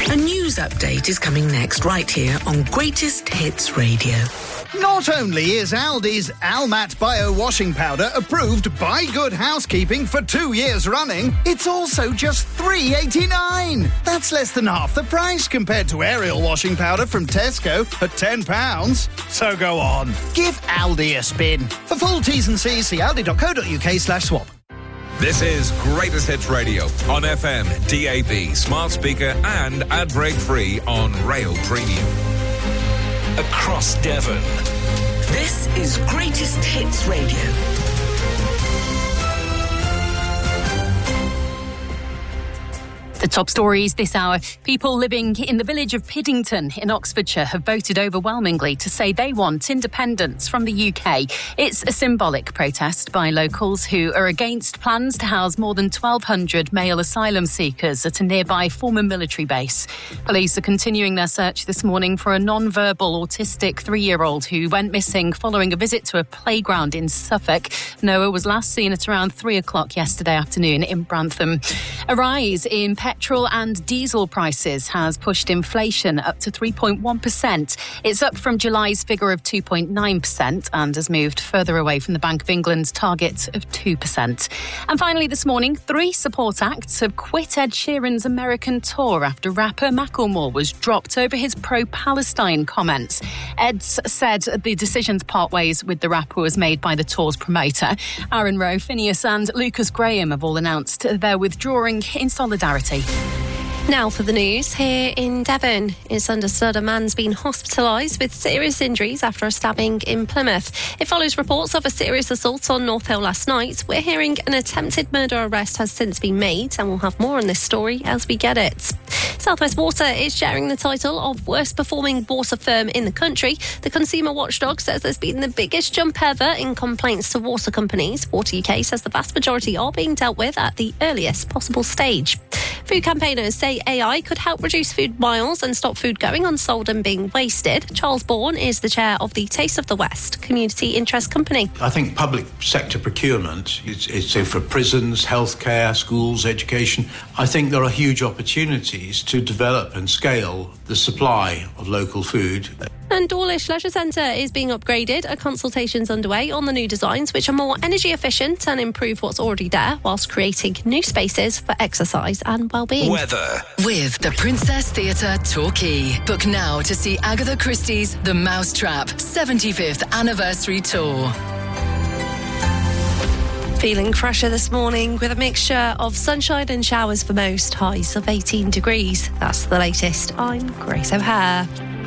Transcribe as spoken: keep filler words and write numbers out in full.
A news update is coming next, right here on Greatest Hits Radio. Not only is Aldi's Almat Bio Washing Powder approved by Good Housekeeping for two years running, it's also just three pounds eighty-nine. That's less than half the price compared to Ariel washing powder from Tesco at ten pounds. So go on, give Aldi a spin. For full T's and C's, see aldi.co.uk slash swap. This is Greatest Hits Radio on F M, D A B, smart speaker and ad break free on Rail Premium. Across Devon. This is Greatest Hits Radio. The top stories this hour. People living in the village of Piddington in Oxfordshire have voted overwhelmingly to say they want independence from the U K. It's a symbolic protest by locals who are against plans to house more than twelve hundred male asylum seekers at a nearby former military base. Police are continuing their search this morning for a non-verbal autistic three-year-old who went missing following a visit to a playground in Suffolk. Noah was last seen at around three o'clock yesterday afternoon in Brantham. A rise in petrol and diesel prices has pushed inflation up to three point one percent. It's up from July's figure of two point nine percent and has moved further away from the Bank of England's target of two percent. And finally this morning, three support acts have quit Ed Sheeran's American tour after rapper Macklemore was dropped over his pro-Palestine comments. Ed said the decision to part ways with the rapper was made by the tour's promoter. Aaron Rowe, Phineas and Lucas Graham have all announced they're withdrawing in solidarity. Now for the news. Here in Devon, it's understood a man's been hospitalised with serious injuries after a stabbing in Plymouth. It follows reports of a serious assault on North Hill last night. We're hearing an attempted murder arrest has since been made, and we'll have more on this story as we get it. South West Water is sharing the title of worst performing water firm in the country. The consumer watchdog says there's been the biggest jump ever in complaints to water companies. Water U K says the vast majority are being dealt with at the earliest possible stage. Food campaigners say A I could help reduce food miles and stop food going unsold and being wasted. Charles Bourne is the chair of the Taste of the West community interest company. I think public sector procurement is, is so for prisons, healthcare, schools, education. I think there are huge opportunities to develop and scale the supply of local food. And Dawlish Leisure Centre is being upgraded. A consultation's underway on the new designs, which are more energy efficient and improve what's already there, whilst creating new spaces for exercise and well-being. Weather. With the Princess Theatre Torquay. Book now to see Agatha Christie's The Mousetrap seventy-fifth Anniversary Tour. Feeling fresher this morning with a mixture of sunshine and showers for most, highs of eighteen degrees. That's the latest. I'm Grace O'Hare.